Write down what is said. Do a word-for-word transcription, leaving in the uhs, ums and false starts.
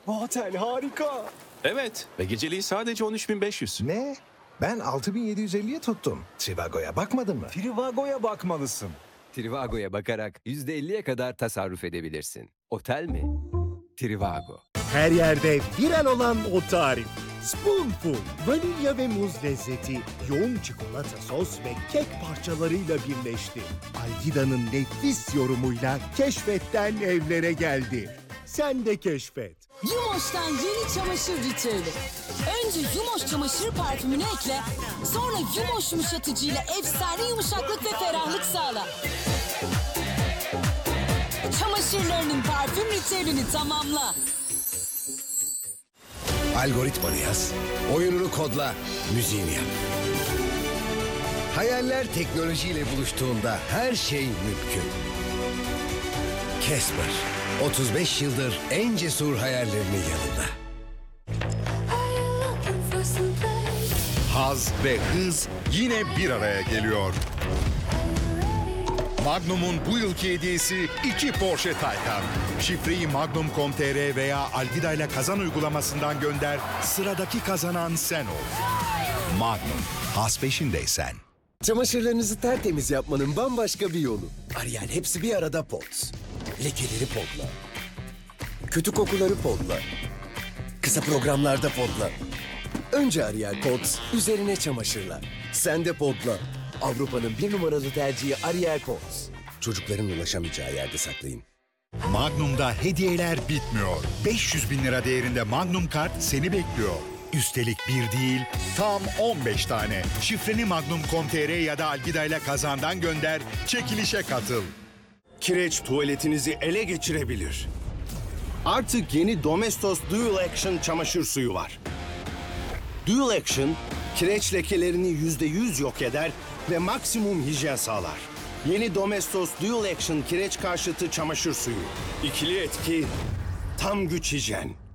Bu otel harika. Evet ve geceliği sadece on üç bin beş yüz. Ne? Ben altı bin yedi yüz elliye tuttum. Trivago'ya bakmadın mı? Trivago'ya bakmalısın. Trivago'ya bakarak yüzde elliye kadar tasarruf edebilirsin. Otel mi? Trivago. Her yerde viral olan o tarif. Spoonful, vanilya ve muz lezzeti, yoğun çikolata sos ve kek parçalarıyla birleşti. Algida'nın nefis yorumuyla keşfetten evlere geldi. Sen de keşfet. Yumoş'tan yeni çamaşır ritüeli. Önce Yumoş çamaşır parfümünü ekle, sonra Yumoş yumuşatıcıyla efsane yumuşaklık ve ferahlık sağla. Çamaşırlarının parfüm ritüelini tamamla. Algoritmanı yaz, oyununu kodla, müziğini yap. Hayaller teknolojiyle buluştuğunda her şey mümkün. Casper, otuz beş yıldır en cesur hayallerinin yanında. Haz ve hız yine bir araya geliyor. Magnum'un bu yılki hediyesi iki Porsche Taycan. Şifreyi magnum nokta com nokta tr veya Algida ile kazan uygulamasından gönder. Sıradaki kazanan sen ol. Magnum, haz peşindeysen. Çamaşırlarınızı tertemiz yapmanın bambaşka bir yolu. Ariel hepsi bir arada Pods. Lekeleri podla. Kötü kokuları podla. Kısa programlarda podla. Önce Ariel Pods, üzerine çamaşırlar. Sen de podla. Avrupa'nın bir numaralı tercihi Ariel Pods. Çocukların ulaşamayacağı yerde saklayın. Magnum'da hediyeler bitmiyor. beş yüz bin lira değerinde Magnum kart seni bekliyor. Üstelik bir değil, tam on beş tane. Şifreni magnum nokta com nokta tr ya da Algida ile kazandan gönder, çekilişe katıl. Kireç tuvaletinizi ele geçirebilir. Artık yeni Domestos Dual Action çamaşır suyu var. Dual Action, kireç lekelerini yüzde yüz yok eder ve maksimum hijyen sağlar. Yeni Domestos Dual Action kireç karşıtı çamaşır suyu. İkili etki, tam güç hijyen.